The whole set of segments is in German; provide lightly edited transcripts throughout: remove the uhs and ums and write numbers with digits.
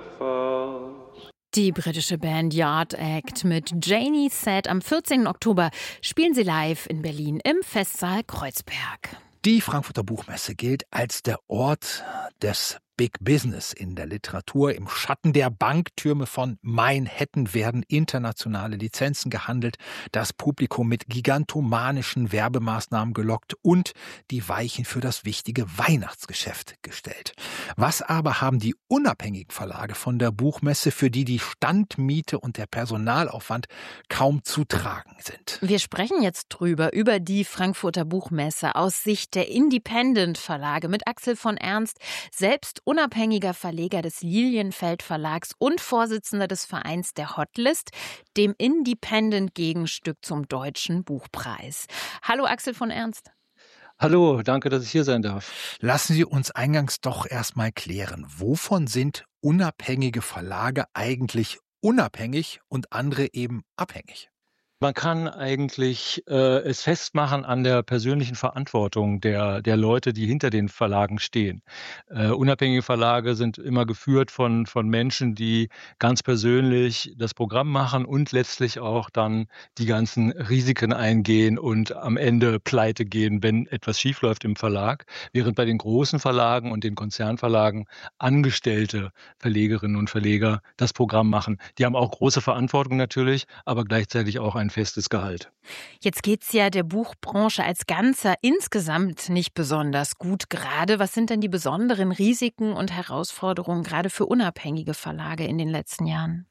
waterfalls. Die britische Band Yard Act mit Janie Said. Am 14. Oktober spielen sie live in Berlin im Festsaal Kreuzberg. Die Frankfurter Buchmesse gilt als der Ort des Big Business in der Literatur. Im Schatten der Banktürme von Manhattan werden internationale Lizenzen gehandelt, das Publikum mit gigantomanischen Werbemaßnahmen gelockt und die Weichen für das wichtige Weihnachtsgeschäft gestellt. Was aber haben die unabhängigen Verlage von der Buchmesse, für die die Standmiete und der Personalaufwand kaum zu tragen sind? Wir sprechen jetzt über die Frankfurter Buchmesse aus Sicht der Independent-Verlage mit Axel von Ernst, selbst unabhängiger Verleger des Lilienfeld Verlags und Vorsitzender des Vereins der Hotlist, dem Independent-Gegenstück zum Deutschen Buchpreis. Hallo Axel von Ernst. Hallo, danke, dass ich hier sein darf. Lassen Sie uns eingangs doch erstmal klären, wovon sind unabhängige Verlage eigentlich unabhängig und andere eben abhängig? Man kann eigentlich es festmachen an der persönlichen Verantwortung der Leute, die hinter den Verlagen stehen. Unabhängige Verlage sind immer geführt von Menschen, die ganz persönlich das Programm machen und letztlich auch dann die ganzen Risiken eingehen und am Ende pleite gehen, wenn etwas schiefläuft im Verlag. Während bei den großen Verlagen und den Konzernverlagen angestellte Verlegerinnen und Verleger das Programm machen. Die haben auch große Verantwortung natürlich, aber gleichzeitig auch ein festes Gehalt. Jetzt geht's ja der Buchbranche als Ganzer insgesamt nicht besonders gut gerade. Was sind denn die besonderen Risiken und Herausforderungen gerade für unabhängige Verlage in den letzten Jahren?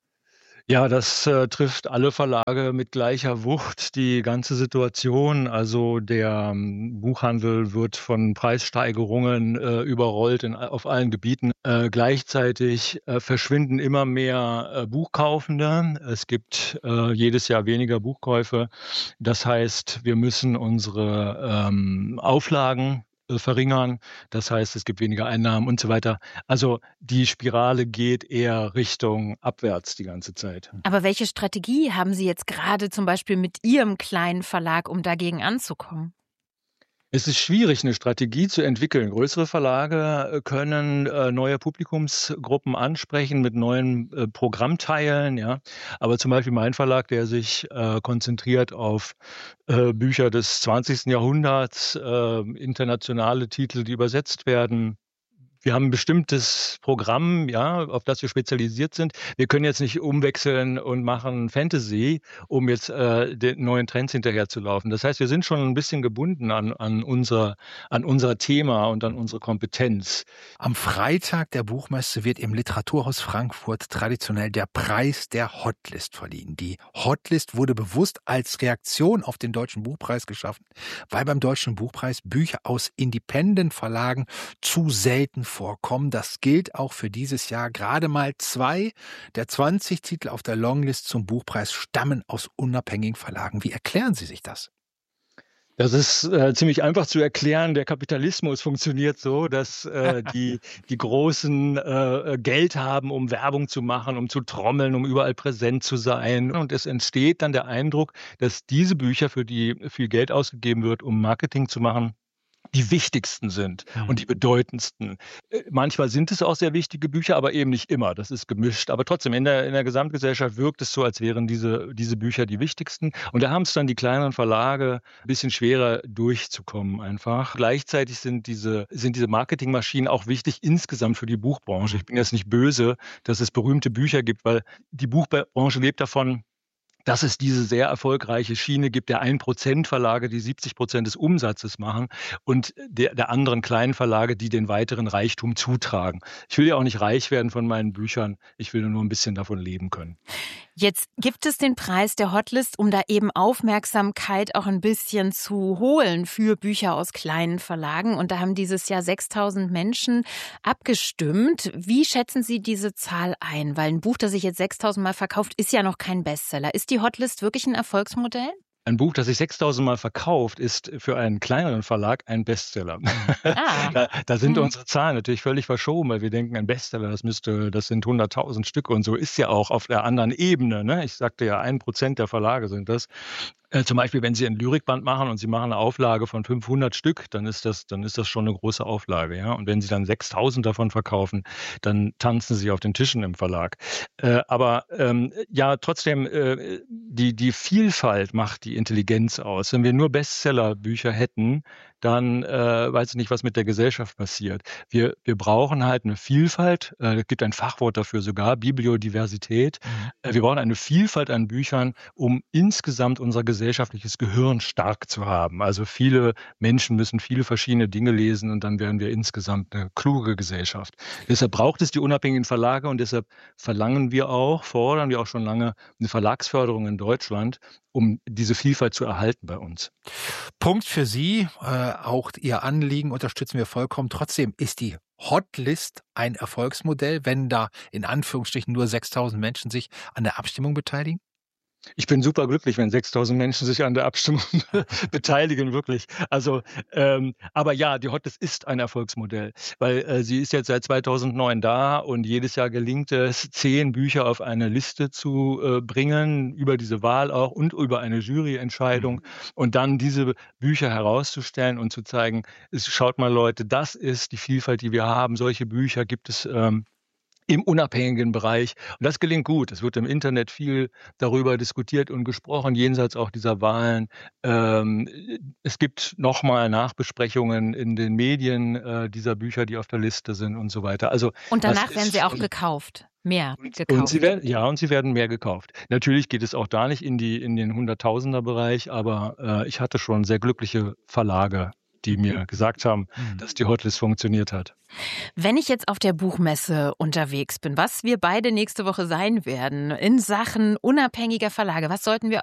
Ja, das trifft alle Verlage mit gleicher Wucht. Die ganze Situation, also der Buchhandel wird von Preissteigerungen überrollt auf allen Gebieten. Gleichzeitig verschwinden immer mehr Buchkaufende. Es gibt jedes Jahr weniger Buchkäufe. Das heißt, wir müssen unsere Auflagen verringern. Das heißt, es gibt weniger Einnahmen und so weiter. Also die Spirale geht eher Richtung abwärts die ganze Zeit. Aber welche Strategie haben Sie jetzt gerade zum Beispiel mit Ihrem kleinen Verlag, um dagegen anzukommen? Es ist schwierig, eine Strategie zu entwickeln. Größere Verlage können neue Publikumsgruppen ansprechen mit neuen Programmteilen, ja. Aber zum Beispiel mein Verlag, der sich konzentriert auf Bücher des 20. Jahrhunderts, internationale Titel, die übersetzt werden. Wir haben ein bestimmtes Programm, ja, auf das wir spezialisiert sind. Wir können jetzt nicht umwechseln und machen Fantasy, um jetzt den neuen Trends hinterherzulaufen. Das heißt, wir sind schon ein bisschen gebunden an unser Thema und an unsere Kompetenz. Am Freitag der Buchmesse wird im Literaturhaus Frankfurt traditionell der Preis der Hotlist verliehen. Die Hotlist wurde bewusst als Reaktion auf den Deutschen Buchpreis geschaffen, weil beim Deutschen Buchpreis Bücher aus Independent-Verlagen zu selten vorkommen. Das gilt auch für dieses Jahr. Gerade mal 2 der 20 Titel auf der Longlist zum Buchpreis stammen aus unabhängigen Verlagen. Wie erklären Sie sich das? Das ist ziemlich einfach zu erklären. Der Kapitalismus funktioniert so, dass die Großen Geld haben, um Werbung zu machen, um zu trommeln, um überall präsent zu sein. Und es entsteht dann der Eindruck, dass diese Bücher, für die viel Geld ausgegeben wird, um Marketing zu machen, die wichtigsten sind und die bedeutendsten. Manchmal sind es auch sehr wichtige Bücher, aber eben nicht immer. Das ist gemischt. Aber trotzdem, in der Gesamtgesellschaft wirkt es so, als wären diese Bücher die wichtigsten. Und da haben es dann die kleineren Verlage ein bisschen schwerer durchzukommen einfach. Gleichzeitig sind diese Marketingmaschinen auch wichtig insgesamt für die Buchbranche. Ich bin jetzt nicht böse, dass es berühmte Bücher gibt, weil die Buchbranche lebt davon, dass es diese sehr erfolgreiche Schiene gibt, der 1% Verlage, die 70% des Umsatzes machen und der anderen kleinen Verlage, die den weiteren Reichtum zutragen. Ich will ja auch nicht reich werden von meinen Büchern, ich will nur ein bisschen davon leben können. Jetzt gibt es den Preis der Hotlist, um da eben Aufmerksamkeit auch ein bisschen zu holen für Bücher aus kleinen Verlagen. Und da haben dieses Jahr 6.000 Menschen abgestimmt. Wie schätzen Sie diese Zahl ein? Weil ein Buch, das sich jetzt 6.000 Mal verkauft, ist ja noch kein Bestseller. Ist die Hotlist wirklich ein Erfolgsmodell? Ein Buch, das sich 6.000 Mal verkauft, ist für einen kleineren Verlag ein Bestseller. Da sind unsere Zahlen natürlich völlig verschoben, weil wir denken, ein Bestseller, das sind 100.000 Stück und so ist ja auch auf der anderen Ebene. Ne? Ich sagte ja, 1% der Verlage sind das. Zum Beispiel, wenn Sie ein Lyrikband machen und Sie machen eine Auflage von 500 Stück, dann ist das schon eine große Auflage, ja. Und wenn Sie dann 6.000 davon verkaufen, dann tanzen Sie auf den Tischen im Verlag. Aber ja, trotzdem, die Vielfalt macht die Intelligenz aus. Wenn wir nur Bestsellerbücher hätten, dann weiß ich nicht, was mit der Gesellschaft passiert. Wir brauchen halt eine Vielfalt, es gibt ein Fachwort dafür sogar, Bibliodiversität. Wir brauchen eine Vielfalt an Büchern, um insgesamt unser gesellschaftliches Gehirn stark zu haben. Also viele Menschen müssen viele verschiedene Dinge lesen und dann werden wir insgesamt eine kluge Gesellschaft. Deshalb braucht es die unabhängigen Verlage und deshalb fordern wir auch schon lange eine Verlagsförderung in Deutschland, um diese Vielfalt zu erhalten bei uns. Punkt für Sie, auch Ihr Anliegen unterstützen wir vollkommen. Trotzdem ist die Hotlist ein Erfolgsmodell, wenn da in Anführungsstrichen nur 6.000 Menschen sich an der Abstimmung beteiligen? Ich bin super glücklich, wenn 6.000 Menschen sich an der Abstimmung beteiligen, wirklich. Also, aber ja, die Hotlist ist ein Erfolgsmodell, weil sie ist jetzt seit 2009 da und jedes Jahr gelingt es, 10 Bücher auf eine Liste zu bringen, über diese Wahl auch und über eine Juryentscheidung und dann diese Bücher herauszustellen und zu zeigen, schaut mal Leute, das ist die Vielfalt, die wir haben. Solche Bücher gibt es im unabhängigen Bereich. Und das gelingt gut. Es wird im Internet viel darüber diskutiert und gesprochen, jenseits auch dieser Wahlen. Es gibt nochmal Nachbesprechungen in den Medien dieser Bücher, die auf der Liste sind und so weiter. Also, und danach werden sie auch gekauft. Mehr gekauft. Und sie werden mehr gekauft. Natürlich geht es auch da nicht in den Hunderttausender-Bereich, aber ich hatte schon sehr glückliche Verlage, die mir gesagt haben, dass die Hotlist funktioniert hat. Wenn ich jetzt auf der Buchmesse unterwegs bin, was wir beide nächste Woche sein werden, in Sachen unabhängiger Verlage, was sollten wir